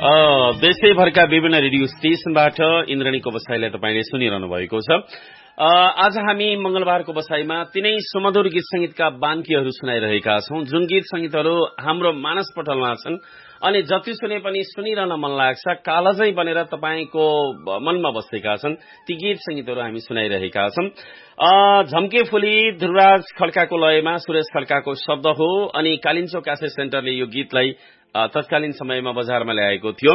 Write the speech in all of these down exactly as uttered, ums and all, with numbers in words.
देशैभरका विभिन्न रेडियो स्टेशनबाट इन्द्रणीको बसाइलाई तपाईले सुनिरहनु भएको छ। आज हामी मंगलबारको बसाइमा तिनै सुमधुर गीत संगीतका बान्कीहरू सुनाइरहेका छौं, जुन गीत संगीतहरू हाम्रो मानस पटलमा छन् अनि जति सुने पनि सुनिरहन मन लाग्छ, कालजै बनेर तपाईको मनमा बसेका छन्। ती गीत संगीतहरू हामी सुनाइरहेका छौं। झम्के फुली ध्रुवराज खड्काको लयमा सुरेश खड्काको शब्द हो अनि कालिन्चो क्यासेट सेन्टरले यो गीतलाई तत्कालीन समयमा बजारमा ल्याएको थियो।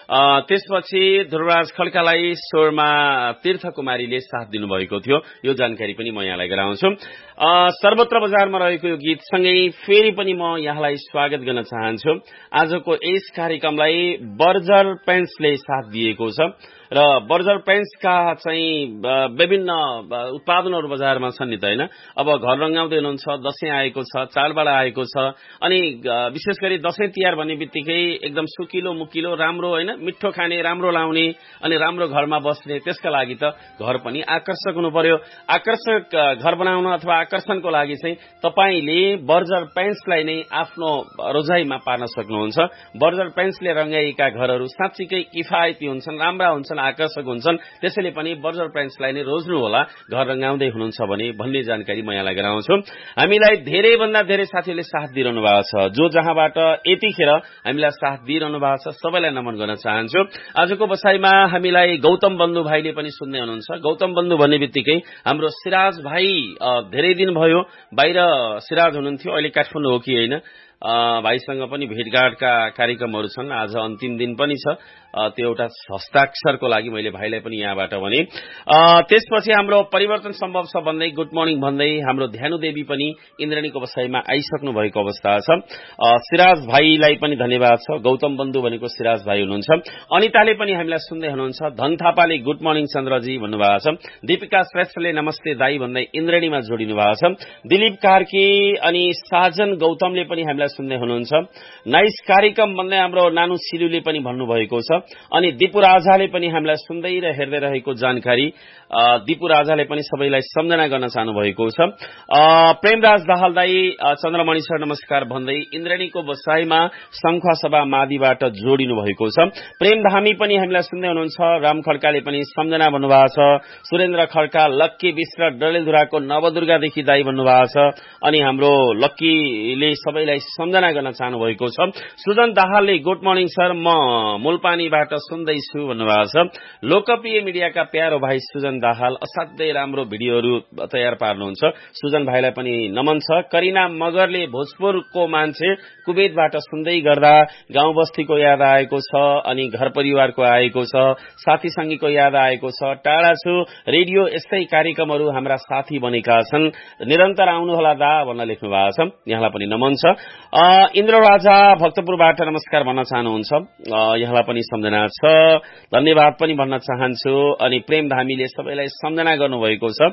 त्यसपछि ध्रुवराज खड्कालाई स्वरमा तीर्थ कुमारीले साथ दिनुभएको थियो। यो जानकारी पनि म यहाँलाई गराउँछु। सर्वत्र बजारमा रहेको यो गीत सँगै फेरि पनि म यहाँलाई स्वागत गर्न चाहन्छु। आजको यस कार्यक्रमलाई बर्जर पेन्ट्सले साथ दिएको छ र बर्जर पेन्ट्सका चाहिँ विभिन्न उत्पादनहरू बजारमा छन् नि त, हैन? अब घर रंगाउँदै हुनुहुन्छ, दशैं आएको छ, चाडबाड आएको छ अनि विशेष गरी दशैं तिहार भन्ने बित्तिकै एकदम सुकिलो मुकिलो राम्रो, हैन, मिठो खाने, राम्रो लाउने अनि राम्रो घरमा बस्ने, त्यसका लागि त घर पनि आकर्षक हुनु पर्यो। आकर्षक घर बनाउन अथवा आकर्षणको लागि चाहिँ तपाईले बर्जर पेन्ट्सलाई नै आफ्नो रोजाइमा पार्न सक्नुहुन्छ। बर्जर पेन्ट्सले रंगाइएका घरहरू साँच्चीकै किफायती हुन्छन्, राम्रा हुन्छन्, आकर्षक हुन्छन्। त्यसैले पनि बर्जर पेन्ट्सलाई नै रोज्नु होला घर रंगाउँदै हुनुहुन्छ भने भन्ने जानकारी म यहाँलाई गराउँछु। हामीलाई धेरै भन्दा धेरै साथीहरूले साथ दिइरहनु भएको छ। जो जहाँबाट यतिखेर हामीलाई साथ दिइरहनु भएको छ सबैलाई नमन गर्न चाहन्छु। आजको बसाइमा हामीलाई गौतम बन्धु भाइले पनि सुन्दै हुनुहुन्छ। गौतम बन्धु भन्ने बित्तिकै हाम्रो सिराज भाइ धेरै दिन भयो बाहिर सिराज हुनुहुन्थ्यो, अहिले काठमाडौँ हो कि होइन, भाइसँग पनि भेटघाटका कार्यक्रमहरू छन्। आज अन्तिम दिन पनि छ। त्यो एउटा हस्ताक्षरको लागि मैले भाइलाई पनि यहाँबाट भने। त्यसपछि हाम्रो परिवर्तन सम्भव छ भन्दै गुड मर्निङ भन्दै हाम्रो ध्यानु देवी पनि इन्द्रणीको बसाइमा आइसक्नु भएको अवस्था छ। सिराज भाइलाई पनि धन्यवाद छ। गौतम बन्धु भनेको सिराज भाइ हुनुहुन्छ। अनिताले पनि हामीलाई सुन्दै हुनुहुन्छ। धन थापाले गुड मर्निङ चन्द्रजी भन्नुभएको छ। दीपिका श्रेष्ठले नमस्ते दाई भन्दै इन्द्रणीमा जोडिनु भएको छ। दिलीप कार्की अनि साजन गौतमले पनि हामीलाई सुन्दै हुनुहुन्छ। नाइस कार्यक्रम भन्दै हाम्रो नानु सिलुले पनि भन्नुभएको छ। अनि दिपु राजाले पनि हामीलाई सुन्दै र हेर्दै रहेको जानकारी दिपु राजाले पनि सबैलाई सम्झना गर्न चाहनु भएको छ। प्रेमराज दाहाल दाई चन्द्रमणि सर नमस्कार भन्दै इन्द्रणीको बसाइमा शङ्खुवा सभा मादिबाट जोडिनु भएको छ। प्रेम धामी पनि हामीलाई सुन्दै हुनुहुन्छ। राम खड्काले पनि सम्झना भन्नुभएको छ। सुरेन्द्र खड्का लक्की विश्र डडेलधुराको नवदुर्गादेखि दाई भन्नुभएको छ। अनि हाम्रो लक्कीले सबैलाई सम्झना गर्न चाहनु भएको छ। सुजन दाहालले गुड मर्निङ सर, म मूलपानीबाट सुन्दैछु भन्नुभएको छ। लोकप्रिय मिडियाका प्यारो भाइ सुजन दाहाल असाध्यै राम्रो भिडियोहरू तयार पार्नुहुन्छ। सुजन भाइलाई पनि नमन छ। करिना मगरले भोजपुरको मान्छे कुवेतबाट सुन्दै गर्दा गाउँ बस्तीको याद आएको छ अनि घर परिवारको आएको छ, साथी संगीको याद आएको छ। टाढा छु, रेडियो यस्तै कार्यक्रमहरू हाम्रा साथी बनेका छन्, निरन्तर आउनुहोला दा भन्न लेख्नु भएको छ। यहाँलाई पनि नमन छ। इन्द्र राजा भक्तपुरबाट नमस्कार भन्न चाहनुहुन्छ। यहाँलाई पनि सम्झना छ, धन्यवाद पनि भन्न चाहन्छु। अनि प्रेम धामीले सबैलाई सम्झना गर्नुभएको छ।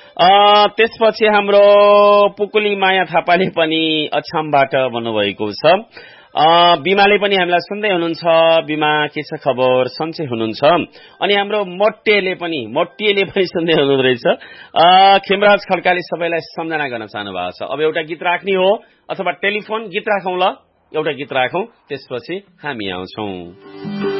त्यसपछि हाम्रो पुकुली माया थापाले पनि अछामबाट भन्नुभएको छ। बिमाले पनि हामीलाई सुन्दै हुनुहुन्छ। बिमा के छ खबर, सन्चै हुनुहुन्छ? अनि हाम्रो मोट्टेले पनि मोट्टिएले पनि सुन्दै हुनुहुँदो रहेछ। खेमराज खड्काले सबैलाई सम्झना गर्न चाहनु भएको छ। अब एउटा गीत राख्ने हो अथवा टेलिफोन गीत राखौं। ल एउटा गीत राखौं, त्यसपछि हामी आउँछौं।